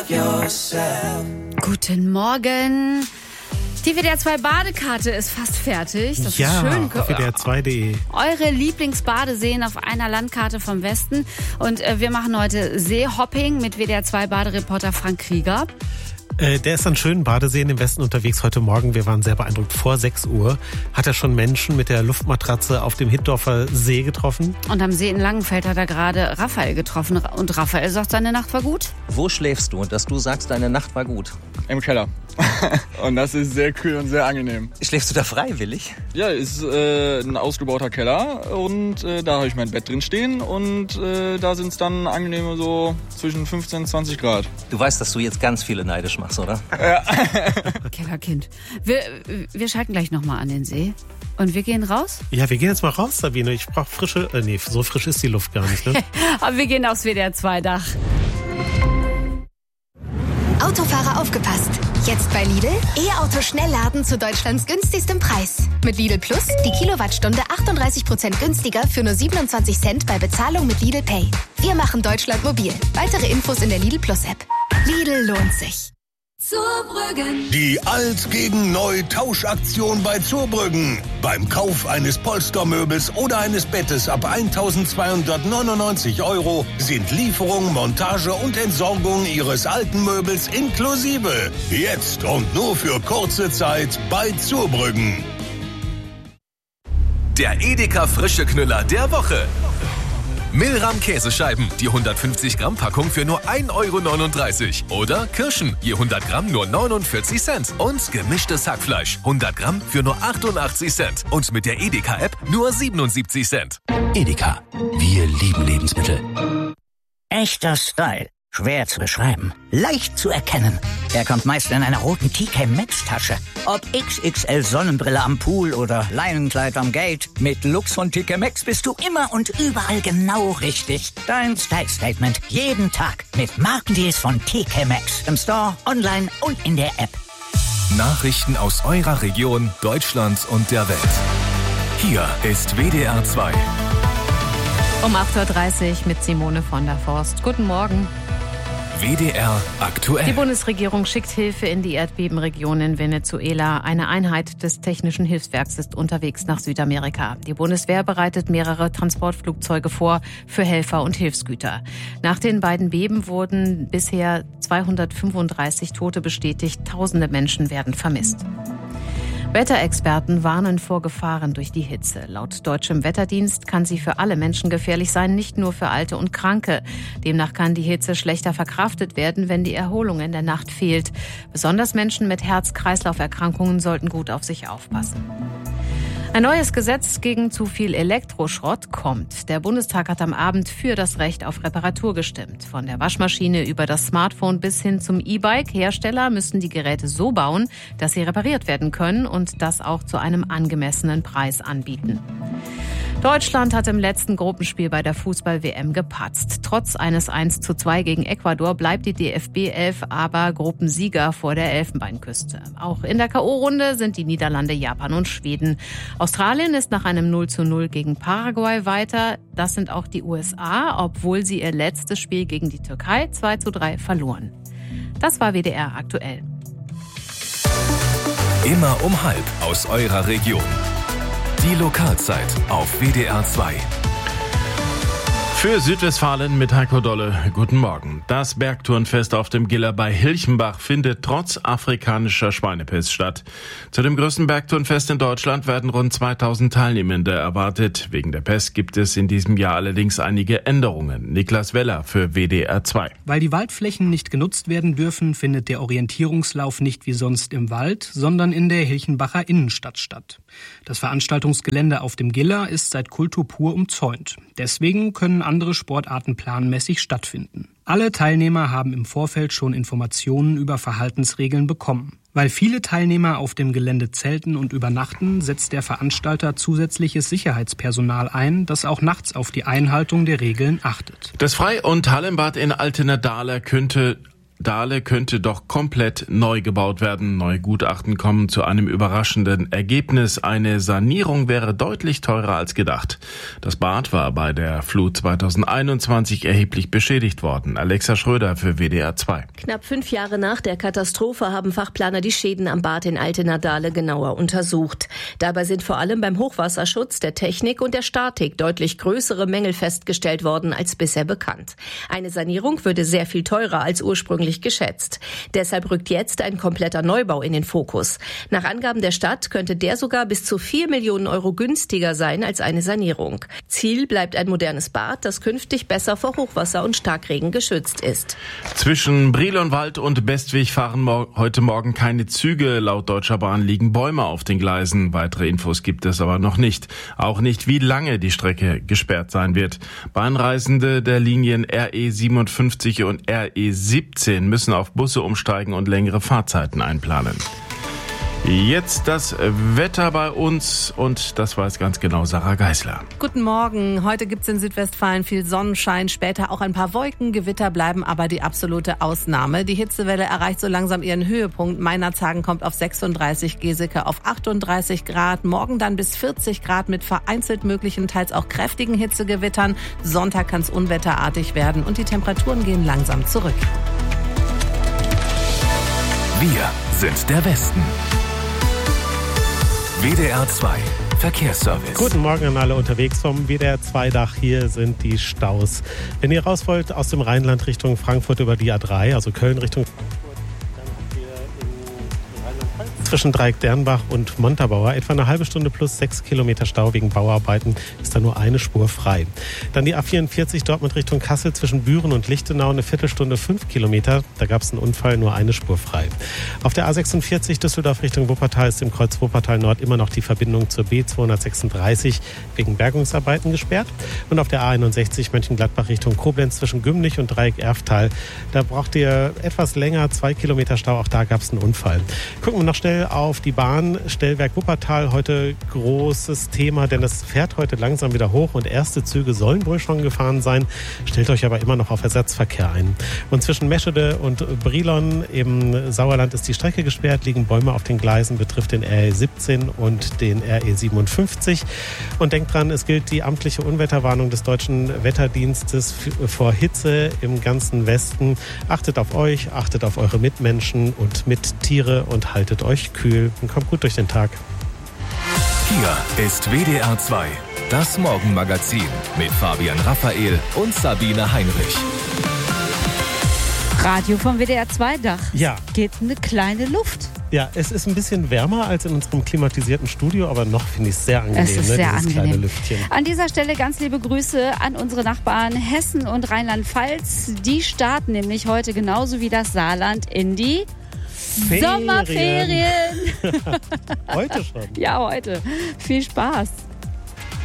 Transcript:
Guten Morgen. Die WDR 2 Badekarte ist fast fertig. Das ja, ist schön. Auf WDR2.de. Eure Lieblingsbadeseen auf einer Landkarte vom Westen. Und wir machen heute Seehopping mit WDR 2 Badereporter Frank Krieger. Der ist an schönen Badeseen im Westen unterwegs heute Morgen. Wir waren sehr beeindruckt. Vor 6 Uhr hat er schon Menschen mit der Luftmatratze auf dem Hittorfer See getroffen. Und am See in Langenfeld hat er gerade Raphael getroffen. Und Raphael sagt, seine Nacht war gut. Wo schläfst du, dass du sagst, deine Nacht war gut? Im Keller. Und das ist sehr kühl und sehr angenehm. Schläfst du da freiwillig? Ja, ist ein ausgebauter Keller und da habe ich mein Bett drin stehen und da sind es dann angenehme so zwischen 15 und 20 Grad. Du weißt, dass du jetzt ganz viele neidisch machst, oder? Ja. Kellerkind. Wir schalten gleich nochmal an den See. Und wir gehen raus? Ja, wir gehen jetzt mal raus, Sabine. Ich brauche frische... nee, so frisch ist die Luft gar nicht, ne? Aber wir gehen aufs WDR 2 Dach. Autofahrer aufgepasst. Jetzt bei Lidl E-Auto Schnellladen zu Deutschlands günstigstem Preis. Mit Lidl Plus die Kilowattstunde 38% günstiger für nur 27 Cent bei Bezahlung mit Lidl Pay. Wir machen Deutschland mobil. Weitere Infos in der Lidl Plus App. Lidl lohnt sich. Zurbrüggen. Die Alt gegen Neu Tauschaktion bei Zurbrüggen. Beim Kauf eines Polstermöbels oder eines Bettes ab 1.299 € sind Lieferung, Montage und Entsorgung Ihres alten Möbels inklusive. Jetzt und nur für kurze Zeit bei Zurbrüggen. Der Edeka Frische Knüller der Woche. Milram Käsescheiben, die 150 Gramm Packung für nur 1,39 € Oder Kirschen, je 100 Gramm nur 49 Cent. Und gemischtes Hackfleisch, 100 Gramm für nur 88 Cent. Und mit der Edeka-App nur 77 Cent. Edeka, wir lieben Lebensmittel. Echter Style. Schwer zu beschreiben, leicht zu erkennen. Er kommt meist in einer roten TK Maxx Tasche. Ob XXL Sonnenbrille am Pool oder Leinenkleid am Gate, mit Lux von TK Maxx bist du immer und überall genau richtig. Dein Style Statement jeden Tag mit Markendeals von TK Maxx. Im Store, online und in der App. Nachrichten aus eurer Region, Deutschland und der Welt. Hier ist WDR 2. Um 8.30 Uhr mit Simone von der Forst. Guten Morgen. WDR aktuell. Die Bundesregierung schickt Hilfe in die Erdbebenregion in Venezuela. Eine Einheit des Technischen Hilfswerks ist unterwegs nach Südamerika. Die Bundeswehr bereitet mehrere Transportflugzeuge vor für Helfer und Hilfsgüter. Nach den beiden Beben wurden bisher 235 Tote bestätigt. Tausende Menschen werden vermisst. Wetterexperten warnen vor Gefahren durch die Hitze. Laut deutschem Wetterdienst kann sie für alle Menschen gefährlich sein, nicht nur für Alte und Kranke. Demnach kann die Hitze schlechter verkraftet werden, wenn die Erholung in der Nacht fehlt. Besonders Menschen mit Herz-Kreislauf-Erkrankungen sollten gut auf sich aufpassen. Ein neues Gesetz gegen zu viel Elektroschrott kommt. Der Bundestag hat am Abend für das Recht auf Reparatur gestimmt. Von der Waschmaschine über das Smartphone bis hin zum E-Bike. Hersteller müssen die Geräte so bauen, dass sie repariert werden können und das auch zu einem angemessenen Preis anbieten. Deutschland hat im letzten Gruppenspiel bei der Fußball-WM gepatzt. Trotz eines 1:2 gegen Ecuador bleibt die DFB-11 aber Gruppensieger vor der Elfenbeinküste. Auch in der K.O.-Runde sind die Niederlande, Japan und Schweden. Australien ist nach einem 0:0 gegen Paraguay weiter. Das sind auch die USA, obwohl sie ihr letztes Spiel gegen die Türkei 2:3 verloren. Das war WDR aktuell. Immer um 12:30 aus eurer Region. Die Lokalzeit auf WDR 2. Für Südwestfalen mit Heiko Dolle. Guten Morgen. Das Bergtourenfest auf dem Giller bei Hilchenbach findet trotz afrikanischer Schweinepest statt. Zu dem größten Bergtourenfest in Deutschland werden rund 2000 Teilnehmende erwartet. Wegen der Pest gibt es in diesem Jahr allerdings einige Änderungen. Niklas Weller für WDR 2. Weil die Waldflächen nicht genutzt werden dürfen, findet der Orientierungslauf nicht wie sonst im Wald, sondern in der Hilchenbacher Innenstadt statt. Das Veranstaltungsgelände auf dem Giller ist seit Kultur pur umzäunt. Deswegen können andere Sportarten planmäßig stattfinden. Alle Teilnehmer haben im Vorfeld schon Informationen über Verhaltensregeln bekommen. Weil viele Teilnehmer auf dem Gelände zelten und übernachten, setzt der Veranstalter zusätzliches Sicherheitspersonal ein, das auch nachts auf die Einhaltung der Regeln achtet. Das Frei- und Hallenbad in Altena-Dahler könnte Dahle könnte doch komplett neu gebaut werden. Neue Gutachten kommen zu einem überraschenden Ergebnis. Eine Sanierung wäre deutlich teurer als gedacht. Das Bad war bei der Flut 2021 erheblich beschädigt worden. Alexa Schröder für WDR 2. Knapp 5 Jahre nach der Katastrophe haben Fachplaner die Schäden am Bad in Altena-Dahle genauer untersucht. Dabei sind vor allem beim Hochwasserschutz, der Technik und der Statik deutlich größere Mängel festgestellt worden als bisher bekannt. Eine Sanierung würde sehr viel teurer als ursprünglich geschätzt. Deshalb rückt jetzt ein kompletter Neubau in den Fokus. Nach Angaben der Stadt könnte der sogar bis zu 4 Millionen Euro günstiger sein als eine Sanierung. Ziel bleibt ein modernes Bad, das künftig besser vor Hochwasser und Starkregen geschützt ist. Zwischen Brilonwald und Bestwig fahren heute Morgen keine Züge. Laut Deutscher Bahn liegen Bäume auf den Gleisen. Weitere Infos gibt es aber noch nicht. Auch nicht, wie lange die Strecke gesperrt sein wird. Bahnreisende der Linien RE 57 und RE 17 müssen auf Busse umsteigen und längere Fahrzeiten einplanen. Jetzt das Wetter bei uns und das weiß ganz genau Sarah Geisler. Guten Morgen. Heute gibt's in Südwestfalen viel Sonnenschein, später auch ein paar Wolken. Gewitter bleiben aber die absolute Ausnahme. Die Hitzewelle erreicht so langsam ihren Höhepunkt. Meinerzhagen kommt auf 36, Geseke auf 38 Grad. Morgen dann bis 40 Grad mit vereinzelt möglichen, teils auch kräftigen Hitzegewittern. Sonntag kann's unwetterartig werden und die Temperaturen gehen langsam zurück. Wir sind der Westen. WDR 2 Verkehrsservice. Guten Morgen an alle unterwegs vom WDR 2 Dach. Hier sind die Staus. Wenn ihr raus wollt aus dem Rheinland Richtung Frankfurt über die A3, also Köln Richtung Frankfurt, dann habt ihr in Rheinland-Pfalz zwischen Dreieck-Dernbach und Montabaur etwa eine halbe Stunde plus 6 Kilometer Stau wegen Bauarbeiten. Ist da nur eine Spur frei. Dann die A44 Dortmund Richtung Kassel zwischen Büren und Lichtenau eine Viertelstunde 5 Kilometer. Da gab es einen Unfall, nur eine Spur frei. Auf der A46 Düsseldorf Richtung Wuppertal ist im Kreuz Wuppertal Nord immer noch die Verbindung zur B236 wegen Bergungsarbeiten gesperrt. Und auf der A61 Mönchengladbach Richtung Koblenz zwischen Gümlich und Dreieck-Erftal, da braucht ihr etwas länger, 2 Kilometer Stau. Auch da gab es einen Unfall. Gucken wir noch schnell auf die Bahn. Stellwerk Wuppertal, heute großes Thema, denn es fährt heute langsam wieder hoch und erste Züge sollen wohl schon gefahren sein. Stellt euch aber immer noch auf Ersatzverkehr ein. Und zwischen Meschede und Brilon im Sauerland ist die Strecke gesperrt, liegen Bäume auf den Gleisen, betrifft den RE 17 und den RE 57. Und denkt dran, es gilt die amtliche Unwetterwarnung des Deutschen Wetterdienstes vor Hitze im ganzen Westen. Achtet auf euch, achtet auf eure Mitmenschen und Mittiere und haltet euch kühl und kommt gut durch den Tag. Hier ist WDR 2, das Morgenmagazin mit Fabian Raphael und Sabine Heinrich. Radio vom WDR 2 Dach. Ja. Geht eine kleine Luft. Ja, es ist ein bisschen wärmer als in unserem klimatisierten Studio, aber noch finde ich es sehr angenehm, es ist sehr dieses angenehm. kleine Lüftchen. An dieser Stelle ganz liebe Grüße an unsere Nachbarn Hessen und Rheinland-Pfalz. Die starten nämlich heute genauso wie das Saarland in die Sommerferien. Heute schon? Ja, heute. Viel Spaß.